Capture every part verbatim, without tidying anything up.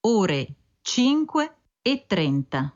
ore cinque e trenta.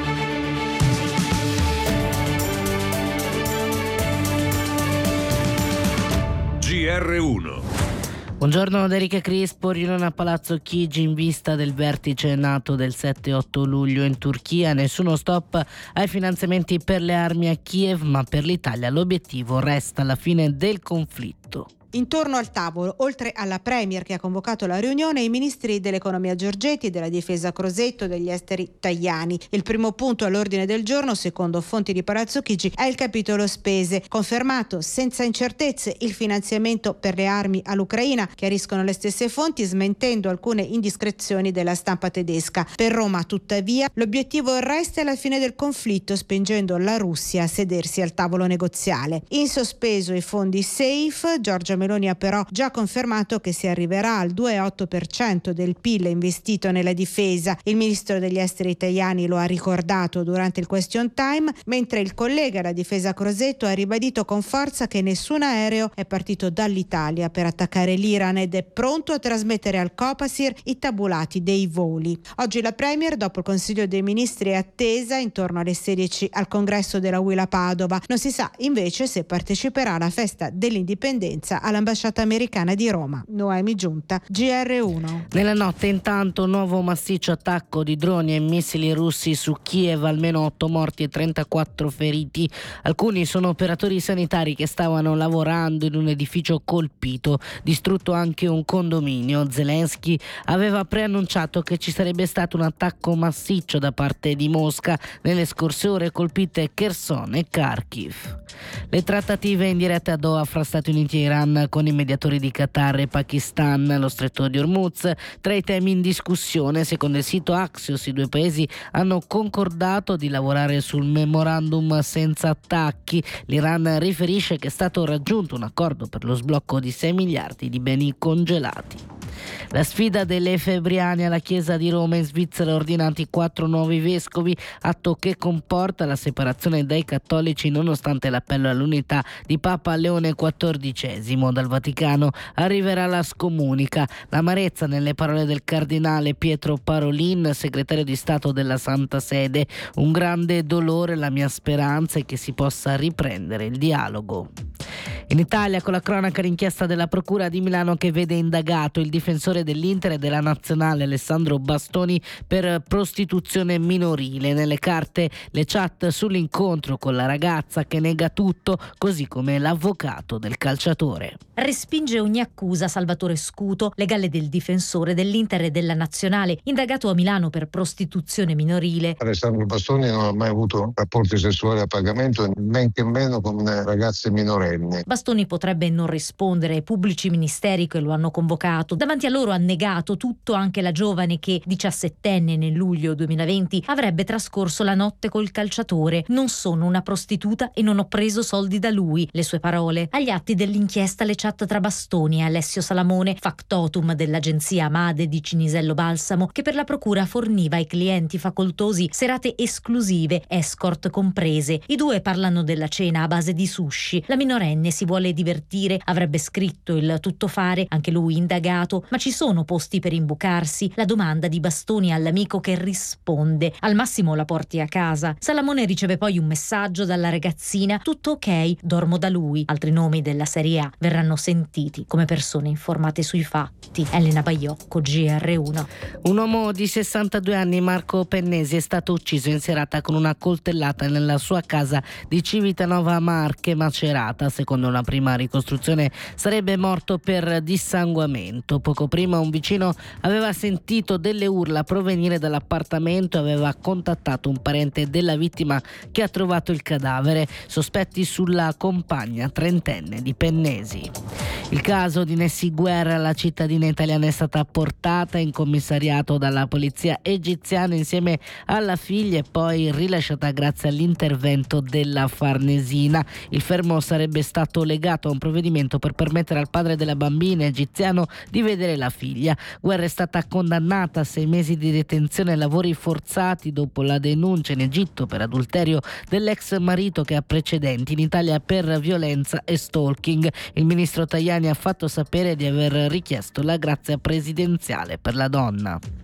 G R uno. Buongiorno da Erika Crispo, riunione a Palazzo Chigi in vista del vertice NATO del sette otto luglio in Turchia. Nessuno stop ai finanziamenti per le armi a Kiev, ma per l'Italia l'obiettivo resta la fine del conflitto. Intorno al tavolo, oltre alla Premier che ha convocato la riunione, i ministri dell'economia Giorgetti, della difesa Crosetto, degli esteri Tajani. Il primo punto all'ordine del giorno, secondo fonti di Palazzo Chigi, è il capitolo spese. Confermato senza incertezze il finanziamento per le armi all'Ucraina, chiariscono le stesse fonti, smentendo alcune indiscrezioni della stampa tedesca. Per Roma, tuttavia, l'obiettivo resta la fine del conflitto, spingendo la Russia a sedersi al tavolo negoziale. In sospeso i fondi safe. Giorgia Meloni ha però già confermato che si arriverà al due virgola otto per cento del P I L investito nella difesa. Il ministro degli esteri Tajani lo ha ricordato durante il question time, mentre il collega alla difesa Crosetto ha ribadito con forza che nessun aereo è partito dall'Italia per attaccare l'Iran ed è pronto a trasmettere al Copasir i tabulati dei voli. Oggi la Premier, dopo il Consiglio dei Ministri, è attesa intorno alle sedici al congresso della U I L a Padova. Non si sa invece se parteciperà alla festa dell'indipendenza all'ambasciata americana di Roma. Noemi Giunta, G R uno. Nella notte intanto nuovo massiccio attacco di droni e missili russi su Kiev, almeno otto morti e trentaquattro feriti. Alcuni sono operatori sanitari che stavano lavorando in un edificio colpito, distrutto anche un condominio. Zelensky aveva preannunciato che ci sarebbe stato un attacco massiccio da parte di Mosca nelle scorse ore, colpite Kherson e Kharkiv. Le trattative in diretta a Doha fra Stati Uniti e Iran con i mediatori di Qatar e Pakistan, lo stretto di Hormuz, tra i temi in discussione. Secondo il sito Axios, i due paesi hanno concordato di lavorare sul memorandum senza attacchi. L'Iran riferisce che è stato raggiunto un accordo per lo sblocco di sei miliardi di beni congelati. La sfida delle Efebriani alla Chiesa di Roma. In Svizzera ordinati quattro nuovi vescovi, atto che comporta la separazione dai cattolici nonostante l'appello all'unità di Papa Leone quattordicesimo. Dal Vaticano arriverà la scomunica. L'amarezza nelle parole del cardinale Pietro Parolin, segretario di Stato della Santa Sede. Un grande dolore, la mia speranza è che si possa riprendere il dialogo. In Italia, con la cronaca d'inchiesta della Procura di Milano che vede indagato il difensore dell'Inter e della Nazionale Alessandro Bastoni per prostituzione minorile. Nelle carte le chat sull'incontro con la ragazza che nega tutto, così come l'avvocato del calciatore. Respinge ogni accusa Salvatore Scuto, legale del difensore dell'Inter e della Nazionale, indagato a Milano per prostituzione minorile. Alessandro Bastoni non ha mai avuto rapporti sessuali a pagamento, men che meno con ragazze minorenni. Bastoni potrebbe non rispondere ai pubblici ministeri che lo hanno convocato. Davanti a loro ha negato tutto anche la giovane che, diciassettenne nel luglio duemilaventi, avrebbe trascorso la notte col calciatore. Non sono una prostituta e non ho preso soldi da lui, le sue parole. Agli atti dell'inchiesta le chat tra Bastoni e Alessio Salamone, factotum dell'agenzia Amade di Cinisello Balsamo, che per la procura forniva ai clienti facoltosi serate esclusive, escort comprese. I due parlano della cena a base di sushi. La minorenne si vuole divertire, avrebbe scritto il tuttofare, anche lui indagato, ma ci sono posti per imbucarsi? La domanda di Bastoni all'amico che risponde: al massimo la porti a casa. Salamone riceve poi un messaggio dalla ragazzina: tutto ok, dormo da lui. Altri nomi della Serie A verranno sentiti come persone informate sui fatti. Elena Baiocco, G R uno. Un uomo di sessantadue anni, Marco Pennesi, è stato ucciso in serata con una coltellata nella sua casa di Civitanova Marche, Macerata. Secondo una prima ricostruzione sarebbe morto per dissanguamento. Poco prima un vicino aveva sentito delle urla provenire dall'appartamento e aveva contattato un parente della vittima che ha trovato il cadavere. Sospetti sulla compagna trentenne di Pennesi. Il caso di Nessi Guerra, la cittadina italiana, è stata portata in commissariato dalla polizia egiziana insieme alla figlia e poi rilasciata grazie all'intervento della Farnesina. Il fermo sarebbe stato legato a un provvedimento per permettere al padre della bambina egiziano di vedere la figlia. Guerra è stata condannata a sei mesi di detenzione e lavori forzati dopo la denuncia in Egitto per adulterio dell'ex marito che ha precedenti in Italia per violenza e stalking. Il ministro Tajani ha fatto sapere di aver richiesto la grazia presidenziale per la donna.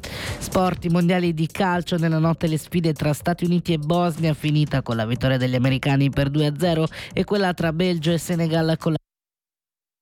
Sport, i mondiali di calcio, nella notte le sfide tra Stati Uniti e Bosnia, finita con la vittoria degli americani per due a zero, e quella tra Belgio e Senegal con la